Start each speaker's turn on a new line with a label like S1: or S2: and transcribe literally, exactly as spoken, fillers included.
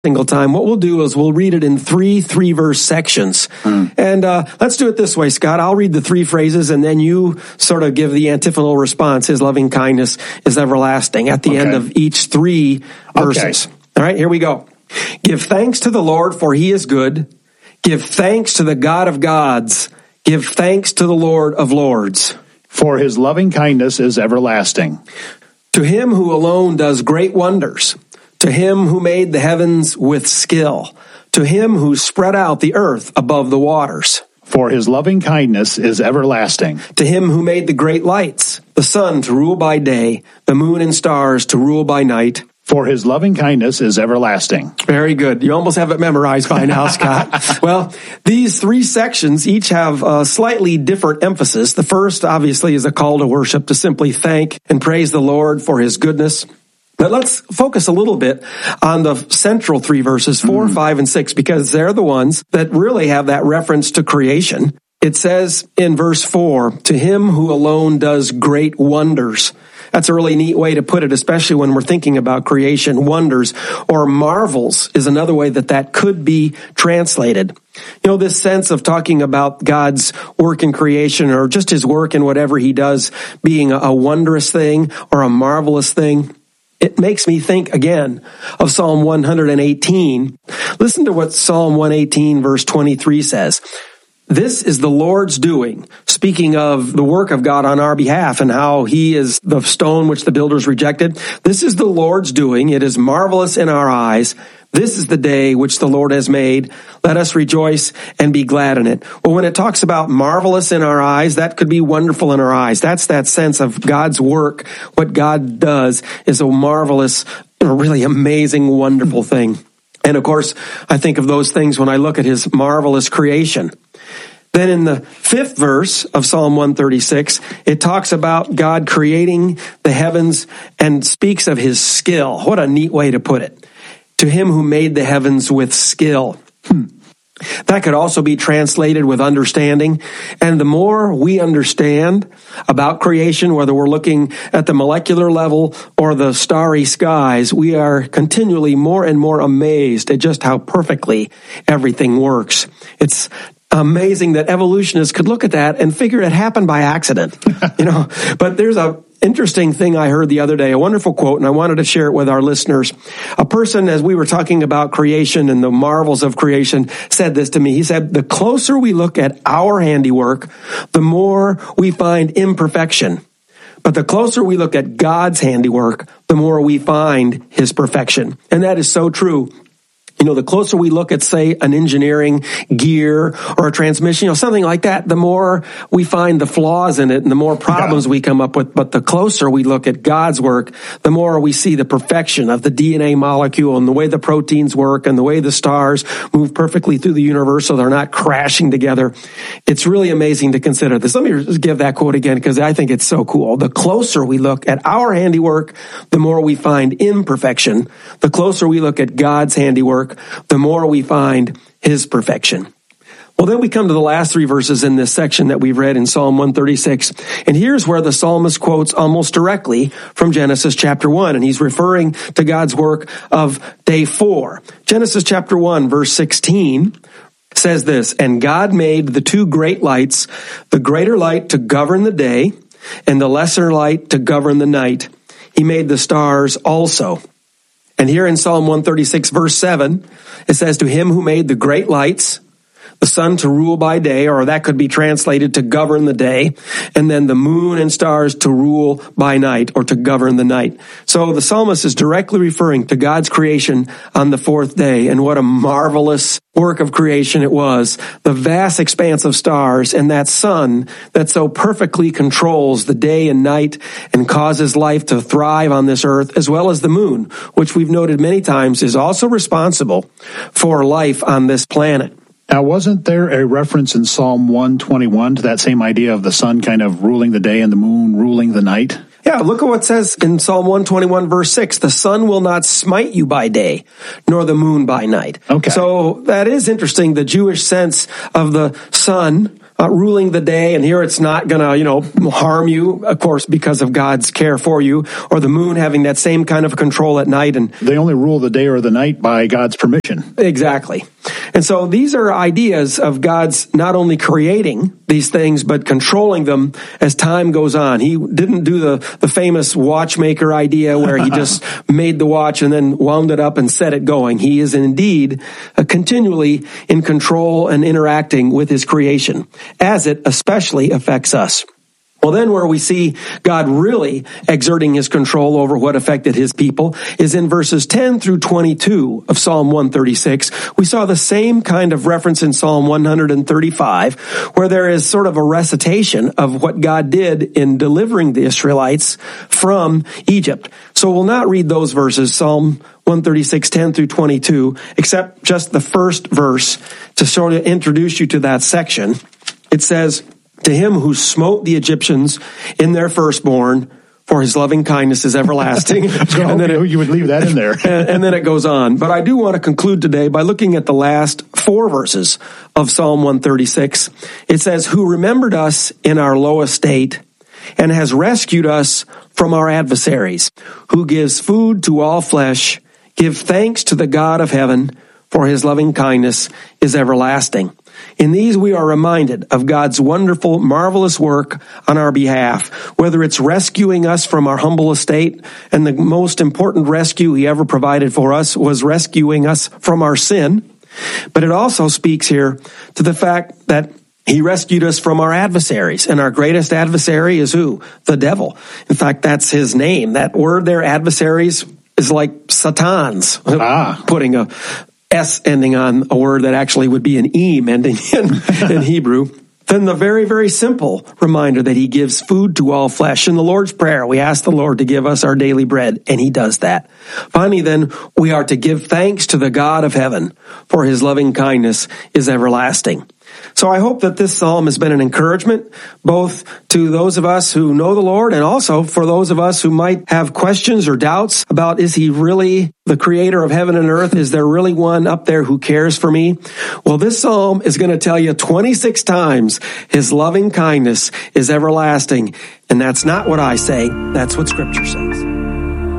S1: single time. What we'll do is we'll read it in three three-verse sections. Mm. And uh, let's do it this way, Scott. I'll read the three phrases, and then you sort of give the antiphonal response. His loving kindness is everlasting at the okay. end of each three verses. Okay. All right, here we go. Give thanks to the Lord, for he is good. Give thanks to the God of gods. Give thanks to the Lord of lords.
S2: For his loving kindness is everlasting.
S1: To him who alone does great wonders. To him who made the heavens with skill. To him who spread out the earth above the waters.
S2: For his loving kindness is everlasting.
S1: To him who made the great lights, the sun to rule by day, the moon and stars to rule by night.
S2: For his loving kindness is everlasting.
S1: Very good. You almost have it memorized by now, Scott. Well, these three sections each have a slightly different emphasis. The first, obviously, is a call to worship, to simply thank and praise the Lord for his goodness. But let's focus a little bit on the central three verses, four, mm. five, and six, because they're the ones that really have that reference to creation. It says in verse four, to him who alone does great wonders. That's a really neat way to put it, especially when we're thinking about creation. Wonders or marvels is another way that that could be translated. You know, this sense of talking about God's work in creation or just his work in whatever he does being a wondrous thing or a marvelous thing. It makes me think again of Psalm one eighteen. Listen to what Psalm one eighteen verse twenty-three says. This is the Lord's doing, speaking of the work of God on our behalf and how he is the stone which the builders rejected. This is the Lord's doing. It is marvelous in our eyes. This is the day which the Lord has made. Let us rejoice and be glad in it. Well, when it talks about marvelous in our eyes, that could be wonderful in our eyes. That's that sense of God's work. What God does is a marvelous, a really amazing, wonderful thing. And of course, I think of those things when I look at his marvelous creation. Then in the fifth verse of Psalm one thirty-six, it talks about God creating the heavens and speaks of his skill. What a neat way to put it. To him who made the heavens with skill. Hmm. That could also be translated with understanding. And the more we understand about creation, whether we're looking at the molecular level or the starry skies, we are continually more and more amazed at just how perfectly everything works. It's amazing that evolutionists could look at that and figure it happened by accident, you know. But there's a interesting thing I heard the other day, a wonderful quote, and I wanted to share it with our listeners. A person, as we were talking about creation and the marvels of creation, said this to me. He said, the closer we look at our handiwork, the more we find imperfection. But the closer we look at God's handiwork, the more we find his perfection. And that is so true. You know, the closer we look at, say, an engineering gear or a transmission, you know, something like that, the more we find the flaws in it and the more problems yeah. we come up with. But the closer we look at God's work, the more we see the perfection of the D N A molecule and the way the proteins work and the way the stars move perfectly through the universe so they're not crashing together. It's really amazing to consider this. Let me just give that quote again because I think it's so cool. The closer we look at our handiwork, the more we find imperfection. The closer we look at God's handiwork, the more we find his perfection. Well, then we come to the last three verses in this section that we've read in Psalm one thirty-six. And here's where the psalmist quotes almost directly from Genesis chapter one. And he's referring to God's work of day four. Genesis chapter one, verse sixteen says this, and God made the two great lights, the greater light to govern the day and the lesser light to govern the night. He made the stars also. And here in Psalm one thirty-six, verse seven, it says, to him who made the great lights, the sun to rule by day, or that could be translated to govern the day, and then the moon and stars to rule by night, or to govern the night. So the psalmist is directly referring to God's creation on the fourth day, and what a marvelous work of creation it was. The vast expanse of stars and that sun that so perfectly controls the day and night and causes life to thrive on this earth, as well as the moon, which we've noted many times is also responsible for life on this planet.
S2: Now, wasn't there a reference in Psalm one twenty-one to that same idea of the sun kind of ruling the day and the moon ruling the night?
S1: Yeah, look at what it says in Psalm one twenty-one, verse six. The sun will not smite you by day, nor the moon by night.
S2: Okay.
S1: So that is interesting, the Jewish sense of the sun uh, ruling the day, and here it's not going to, you know, harm you, of course, because of God's care for you, or the moon having that same kind of control at night. And
S2: they only rule the day or the night by God's permission.
S1: Exactly. And so these are ideas of God's not only creating these things, but controlling them as time goes on. He didn't do the, the famous watchmaker idea where he just made the watch and then wound it up and set it going. He is indeed uh, continually in control and interacting with his creation, as it especially affects us. Well, then where we see God really exerting his control over what affected his people is in verses ten through twenty-two of Psalm one thirty-six. We saw the same kind of reference in Psalm one thirty-five, where there is sort of a recitation of what God did in delivering the Israelites from Egypt. So we'll not read those verses, Psalm one thirty-six, ten through twenty-two, except just the first verse to sort of introduce you to that section. It says, "To him who smote the Egyptians in their firstborn, for his loving kindness is everlasting."
S2: And then it, you would leave that in there.
S1: and, and then it goes on. But I do want to conclude today by looking at the last four verses of Psalm one thirty-six. It says, "Who remembered us in our low estate and has rescued us from our adversaries, who gives food to all flesh, give thanks to the God of heaven, for his loving kindness is everlasting." In these, we are reminded of God's wonderful, marvelous work on our behalf, whether it's rescuing us from our humble estate, and the most important rescue he ever provided for us was rescuing us from our sin. But it also speaks here to the fact that he rescued us from our adversaries, and our greatest adversary is who? The devil. In fact, that's his name. That word there, adversaries, is like satans,
S2: ah.
S1: putting a S ending on a word that actually would be an eem ending in, in Hebrew. Then the very, very simple reminder that he gives food to all flesh. In the Lord's Prayer, we ask the Lord to give us our daily bread, and he does that. Finally, then, we are to give thanks to the God of heaven, for his loving kindness is everlasting. So I hope that this psalm has been an encouragement, both to those of us who know the Lord and also for those of us who might have questions or doubts about, is he really the creator of heaven and earth? Is there really one up there who cares for me? Well, this psalm is going to tell you twenty-six times his loving kindness is everlasting. And that's not what I say. That's what Scripture says.